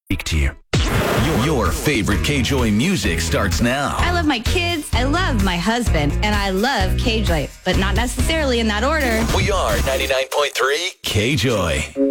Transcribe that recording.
speak to you. Your favorite K-Joy music starts now. I love my kids, I love my husband, and I love K-Joy, but not necessarily in that order. We are 99.3 K-Joy.